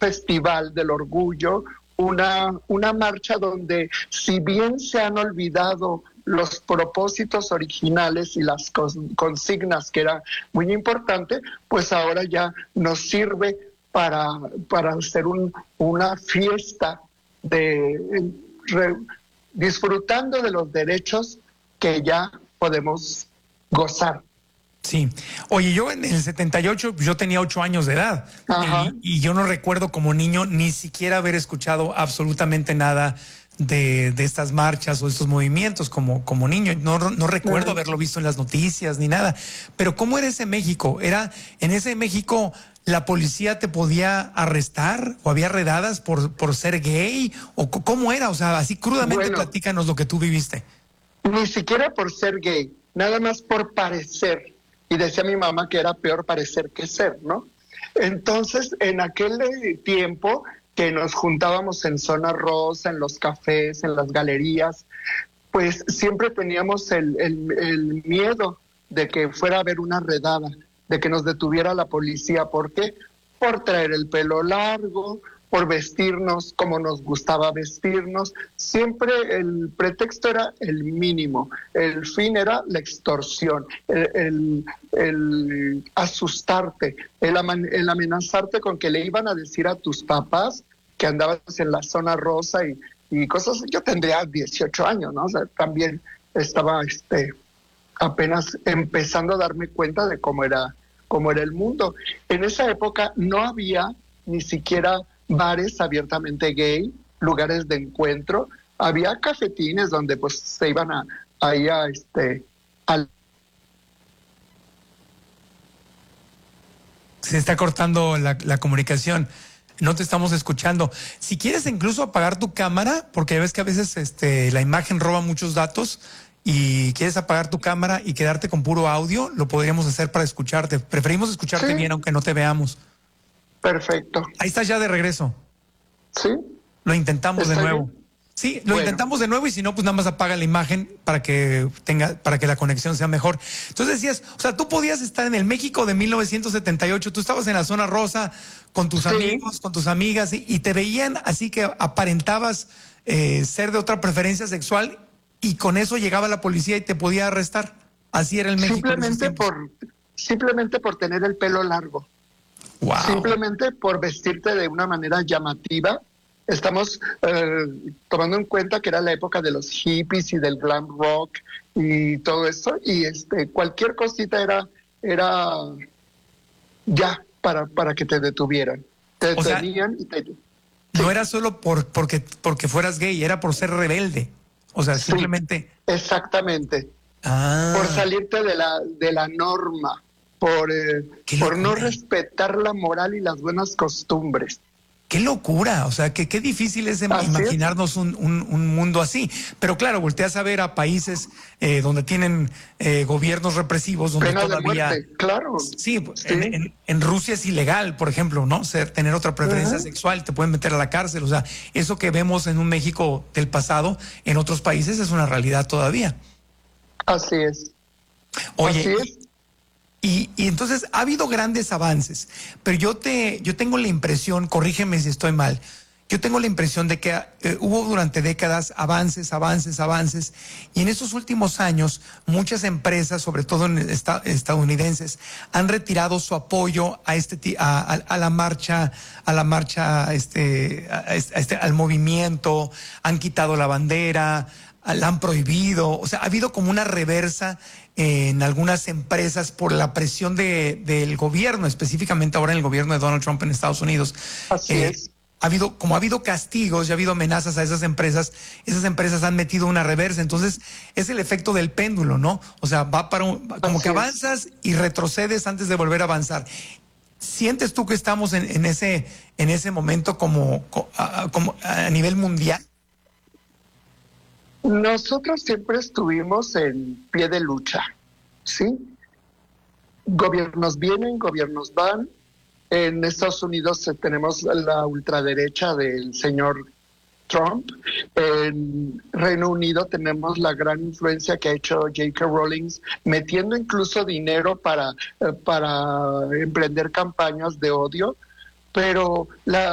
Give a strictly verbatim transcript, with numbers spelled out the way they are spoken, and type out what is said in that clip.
festival del orgullo, una, una marcha donde, si bien se han olvidado los propósitos originales y las consignas, que era muy importante, pues ahora ya nos sirve para, para hacer un, una fiesta de re, disfrutando de los derechos que ya podemos gozar. Sí. Oye, yo en el setenta y ocho, yo tenía ocho años de edad. Y, y yo no recuerdo como niño ni siquiera haber escuchado absolutamente nada de, de estas marchas o estos movimientos como, como niño. No, no recuerdo uh-huh. haberlo visto en las noticias ni nada. Pero ¿cómo era ese México? ¿Era en ese México la policía te podía arrestar o había redadas por, por ser gay? ¿O cómo era? O sea, así crudamente bueno, platícanos lo que tú viviste. Ni siquiera por ser gay, nada más por parecer. Y decía mi mamá que era peor parecer que ser, ¿no? Entonces, en aquel tiempo que nos juntábamos en Zona Rosa, en los cafés, en las galerías, pues siempre teníamos el, el, el miedo de que fuera a haber una redada, de que nos detuviera la policía. ¿Por qué? Por traer el pelo largo, por vestirnos como nos gustaba vestirnos. Siempre el pretexto era el mínimo, el fin era la extorsión, el, el, el asustarte, el, el amenazarte con que le iban a decir a tus papás que andabas en la Zona Rosa y, y cosas. Yo tendría dieciocho años, ¿no? O sea, también estaba este, apenas empezando a darme cuenta de cómo era, cómo era el mundo. En esa época no había ni siquiera bares abiertamente gay, lugares de encuentro. Había cafetines donde pues se iban a ahí a este al se está cortando la, la comunicación, no te estamos escuchando. Si quieres incluso apagar tu cámara, porque ves que a veces este la imagen roba muchos datos, y quieres apagar tu cámara y quedarte con puro audio, lo podríamos hacer para escucharte. Preferimos escucharte sí. bien aunque no te veamos. Perfecto. Ahí estás ya de regreso. Sí. Lo intentamos de nuevo. Bien? Sí, lo bueno. intentamos de nuevo y si no, pues nada más apaga la imagen para que tenga, para que la conexión sea mejor. Entonces decías, o sea, tú podías estar en el México de mil novecientos setenta y ocho, tú estabas en la Zona Rosa con tus sí. amigos, con tus amigas y, y te veían así que aparentabas eh, ser de otra preferencia sexual y con eso llegaba la policía y te podía arrestar. Así era el México. Simplemente por, simplemente por tener el pelo largo. Wow. Simplemente por vestirte de una manera llamativa. Estamos eh, tomando en cuenta que era la época de los hippies y del glam rock y todo eso, y este cualquier cosita era era ya para para que te detuvieran. Te detenían y te... No era solo por porque porque fueras gay, era por ser rebelde. O sea, sí, simplemente. Exactamente. Ah. Por salirte de la de la norma. Por, eh, por no respetar la moral y las buenas costumbres. ¡Qué locura! O sea, que qué difícil es así imaginarnos es. Un, un, un mundo así. Pero claro, volteas a ver a países eh, donde tienen eh, gobiernos represivos, donde pena todavía... de muerte, claro. Sí, sí. En, en, en Rusia es ilegal, por ejemplo, ¿no? Ser, tener otra preferencia uh-huh. sexual, te pueden meter a la cárcel. O sea, eso que vemos en un México del pasado, en otros países es una realidad todavía. Así es. Oye, así es. Y, y entonces ha habido grandes avances, pero yo te, yo tengo la impresión, corrígeme si estoy mal, yo tengo la impresión de que eh, hubo durante décadas avances, avances, avances, y en estos últimos años muchas empresas, sobre todo en esta, estadounidenses, han retirado su apoyo a este, a, a, a la marcha, a la marcha, este, a este, al movimiento, han quitado la bandera, la han prohibido. O sea, ha habido como una reversa en algunas empresas por la presión de, del gobierno, específicamente ahora en el gobierno de Donald Trump en Estados Unidos. Así eh, es. Ha habido, como ha habido castigos y ha habido amenazas a esas empresas, esas empresas han metido una reversa. Entonces, es el efecto del péndulo, ¿no? O sea, va para un, como Así que avanzas es. y retrocedes antes de volver a avanzar. ¿Sientes tú que estamos en, en ese, en ese momento como, como a nivel mundial? Nosotros siempre estuvimos en pie de lucha, ¿sí? Gobiernos vienen, gobiernos van. En Estados Unidos tenemos la ultraderecha del señor Trump. En Reino Unido tenemos la gran influencia que ha hecho J K Rowling, metiendo incluso dinero para, para emprender campañas de odio, pero la